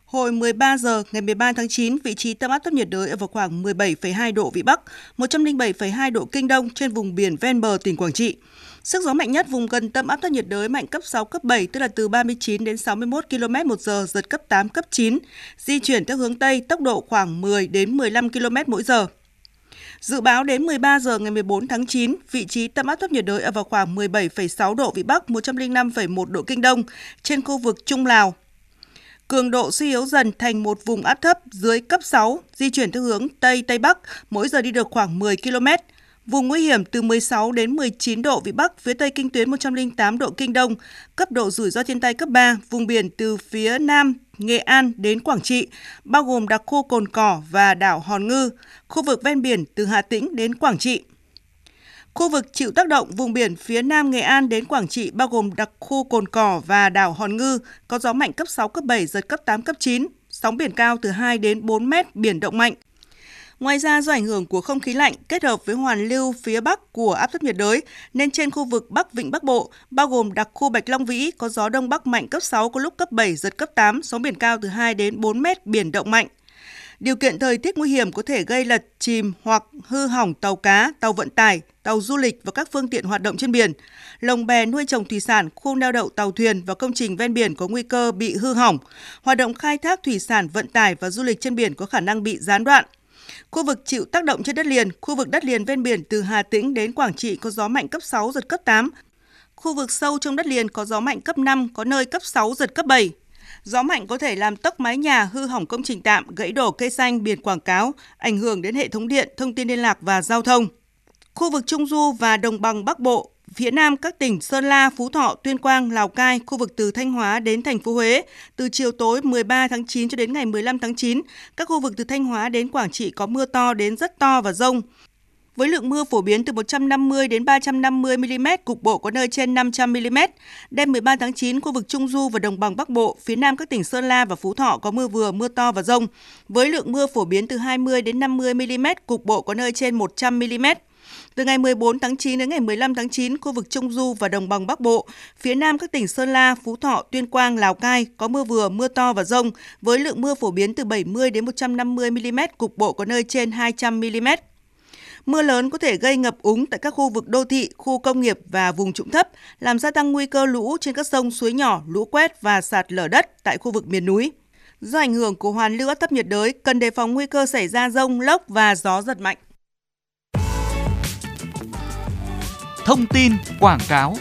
Hồi 13 giờ ngày 13 tháng 9, vị trí tâm áp thấp nhiệt đới ở vào khoảng 17,2 độ Vĩ Bắc, 107,2 độ Kinh Đông trên vùng biển ven bờ tỉnh Quảng Trị. Sức gió mạnh nhất vùng gần tâm áp thấp nhiệt đới mạnh cấp 6, cấp 7, tức là từ 39 đến 61 km/h, giật cấp 8, cấp 9, di chuyển theo hướng Tây, tốc độ khoảng 10 đến 15 km/h. Dự báo đến 13 giờ ngày 14 tháng 9, vị trí tâm áp thấp nhiệt đới ở vào khoảng 17,6 độ Vĩ Bắc, 105,1 độ Kinh Đông trên khu vực Trung Lào. Cường độ suy yếu dần thành một vùng áp thấp dưới cấp 6, di chuyển theo hướng Tây-Tây Bắc, mỗi giờ đi được khoảng 10 km. Vùng nguy hiểm từ 16 đến 19 độ Vĩ Bắc, phía Tây kinh tuyến 108 độ Kinh Đông, cấp độ rủi ro thiên tai cấp 3, vùng biển từ phía Nam Nghệ An đến Quảng Trị, bao gồm đặc khu Cồn Cỏ và đảo Hòn Ngư, khu vực ven biển từ Hà Tĩnh đến Quảng Trị. Khu vực chịu tác động vùng biển phía Nam Nghệ An đến Quảng Trị bao gồm đặc khu Cồn Cỏ và đảo Hòn Ngư, có gió mạnh cấp 6, cấp 7, giật cấp 8, cấp 9, sóng biển cao từ 2 đến 4 mét, biển động mạnh. Ngoài ra, do ảnh hưởng của không khí lạnh kết hợp với hoàn lưu phía Bắc của áp thấp nhiệt đới, nên trên khu vực Bắc Vịnh Bắc Bộ, bao gồm đặc khu Bạch Long Vĩ, có gió Đông Bắc mạnh cấp 6, có lúc cấp 7, giật cấp 8, sóng biển cao từ 2 đến 4 mét, biển động mạnh. Điều kiện thời tiết nguy hiểm có thể gây lật, chìm hoặc hư hỏng tàu cá, tàu vận tải, tàu du lịch và các phương tiện hoạt động trên biển. Lồng bè nuôi trồng thủy sản, khu neo đậu tàu thuyền và công trình ven biển có nguy cơ bị hư hỏng. Hoạt động khai thác thủy sản, vận tải và du lịch trên biển có khả năng bị gián đoạn. Khu vực chịu tác động trên đất liền, khu vực đất liền ven biển từ Hà Tĩnh đến Quảng Trị có gió mạnh cấp 6, giật cấp 8. Khu vực sâu trong đất liền có gió mạnh cấp 5, có nơi cấp 6, giật cấp 7. Gió mạnh có thể làm tốc mái nhà, hư hỏng công trình tạm, gãy đổ cây xanh, biển quảng cáo, ảnh hưởng đến hệ thống điện, thông tin liên lạc và giao thông. Khu vực Trung Du và Đồng bằng Bắc Bộ, phía Nam các tỉnh Sơn La, Phú Thọ, Tuyên Quang, Lào Cai, khu vực từ Thanh Hóa đến thành phố Huế, từ chiều tối 13 tháng 9 cho đến ngày 15 tháng 9, các khu vực từ Thanh Hóa đến Quảng Trị có mưa to đến rất to và dông. Với lượng mưa phổ biến từ 150 đến 350 mm, cục bộ có nơi trên 500 mm. Đêm 13 tháng 9, khu vực Trung Du và Đồng bằng Bắc Bộ, phía Nam các tỉnh Sơn La và Phú Thọ có mưa vừa, mưa to và dông. Với lượng mưa phổ biến từ 20 đến 50 mm, cục bộ có nơi trên 100 mm. Từ ngày 14 tháng 9 đến ngày 15 tháng 9, khu vực Trung Du và Đồng bằng Bắc Bộ, phía Nam các tỉnh Sơn La, Phú Thọ, Tuyên Quang, Lào Cai có mưa vừa, mưa to và dông. Với lượng mưa phổ biến từ 70 đến 150 mm, cục bộ có nơi trên 200 mm. Mưa lớn có thể gây ngập úng tại các khu vực đô thị, khu công nghiệp và vùng trũng thấp, làm gia tăng nguy cơ lũ trên các sông, suối nhỏ, lũ quét và sạt lở đất tại khu vực miền núi. Do ảnh hưởng của hoàn lưu áp thấp nhiệt đới, cần đề phòng nguy cơ xảy ra dông, lốc và gió giật mạnh. Thông tin quảng cáo.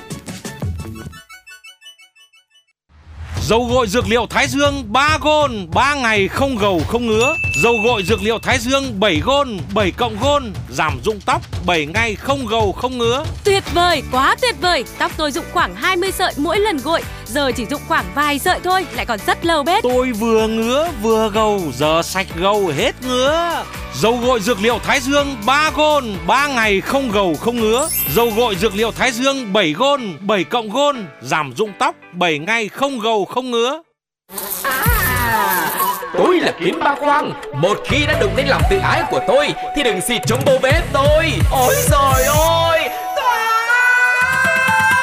Dầu gội dược liệu Thái Dương 3 gôn, 3 ngày không gầu không ngứa. Dầu gội dược liệu Thái Dương 7 gôn, 7 cộng gôn, giảm rụng tóc 7 ngày không gầu không ngứa. Tuyệt vời, quá tuyệt vời. Tóc tôi rụng khoảng 20 sợi mỗi lần gội, giờ chỉ rụng khoảng vài sợi thôi, lại còn rất lâu bết. Tôi vừa ngứa vừa gầu, giờ sạch gầu hết ngứa. Dầu gội dược liệu Thái Dương 3 gôn, 3 ngày không gầu không ngứa. Dầu gội dược liệu Thái Dương 7 gôn, 7 cộng gôn, giảm rụng tóc 7 ngày không gầu không ngứa. Tôi là Kiếm Ba Khoang. Một khi đã đụng đến lòng tự ái của tôi thì đừng xịt chống bô bếp tôi. Ôi trời ơi,